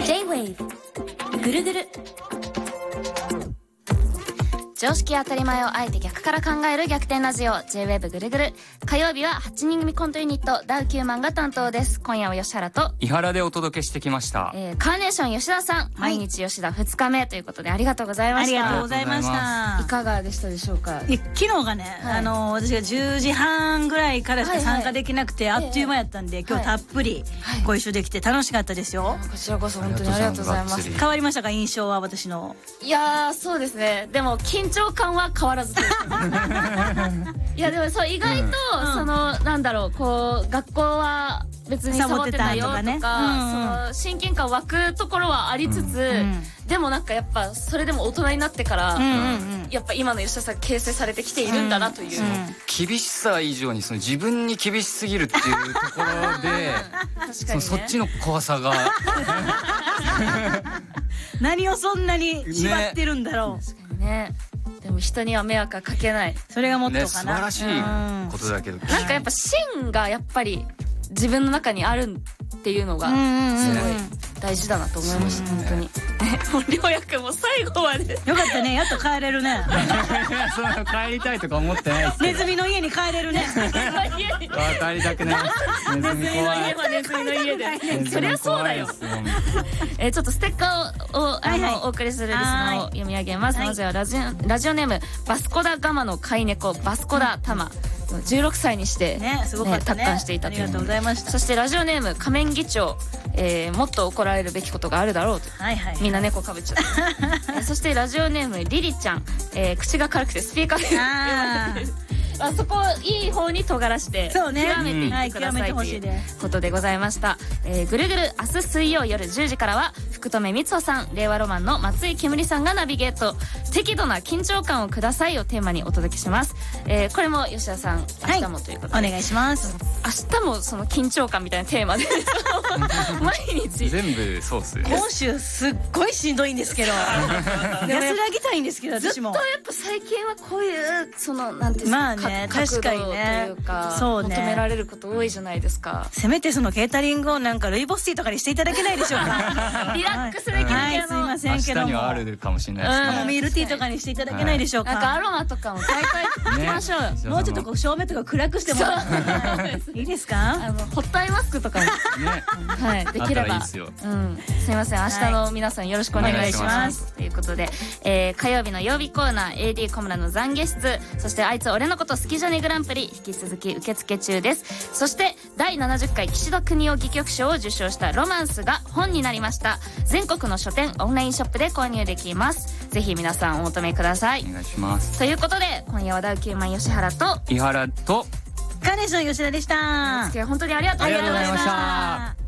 J-Wave ぐるぐる。常識当たり前をあえて逆から考える逆転ラジオ J-Wave ぐるぐる。火曜日は8人組コントユニットダウ9万が担当です。今夜は吉原と伊原でお届けしてきました。 カーネーション吉田さん、毎日吉田2日目ということでありがとうございました。 ありがとうございました。 いかがでしたでしょうか。 昨日がね、私が10時半ぐらいからしか参加できなくて、あっという間やったんで、今日たっぷりご一緒できて楽しかったですよ。 こちらこそ本当にありがとうございます。 変わりましたか、印象は私の。 いやー、そうですね。でも緊張感は変わらずいやでもそう意外と、そのなんだろう、こう学校は別にサボってたよとか、その親近感湧くところはありつつ、でもなんかやっぱそれでも大人になってから、やっぱ今の吉田さん形成されてきているんだなという、 厳しさ以上にその自分に厳しすぎるっていうところで確かに、ね、そっちの怖さが何をそんなに縛ってるんだろう。 確かにね。でも人には迷惑かけない、 それがモットーかな、 ね、素晴らしいことだけど、 なんかやっぱ芯がやっぱり自分の中にあるっていうのがすごい大事だなと思いました、本当に。りょうやくんも最後までよかったね、やっと帰れるね。 そんな帰りたいとか思ってないですけど、 ネズミの家に帰れるね。 帰りたくない。 ネズミの家はネズミの家で、そりゃそうだよ。ちょっとステッカーをお送りするリスナーを読み上げます。まずはラジオネームバスコダガマの飼い猫バスコダタマ、16歳にして達観していたという。 ありがとうございました。 そしてラジオネーム仮面議長、もっと怒られるべきことがあるだろうと、みんな猫かぶっちゃったそしてラジオネームリリちゃん、口が軽くてスピーカーで言われてるそこをいい方に尖らして極めていってくださいということでございました。ぐるぐる明日水曜夜10時からは福留光雄さん、令和ロマンの松井けむりさんがナビゲート。適度な緊張感をくださいをテーマにお届けします。これも吉田さん明日もということで、 お願いします。 明日もその緊張感みたいなテーマで毎日全部そうっすね。 今週すっごいしんどいんですけど安らぎたいんですけど、私もずっとやっぱ最近はこういうそのなんていうんですか、 まあね、確かにね、 角度というかそうね、 求められること多いじゃないですか。 せめてそのケータリングをなんかルイボスティーとかにしていただけないでしょうか。 リラックスできる系の、 すいませんけども、 明日にはあるかもしれないですね。 カモミールティーとかにしていただけないでしょうか。 なんかアロマとかも買い替えていきましょうよ。 もうちょっとこう照明とか暗くしてもらっていいですか。 ホットアイマスクとかもはいできれば、すいません、明日の皆さんよろしくお願いしますということで、火曜日の曜日コーナー AD 小村の懺悔室、そしてあいつ俺のこと好きじゃねグランプリ引き続き受付中です。そして第70回岸田邦夫戯曲賞を受賞したロマンスが本になりました。全国の書店オンラインショップで購入できます。ぜひ皆さんお求めください。 お願いします。 ということで今夜はダウ9万吉原と伊原とカーネーション吉田でした。 本当にありがとうございました。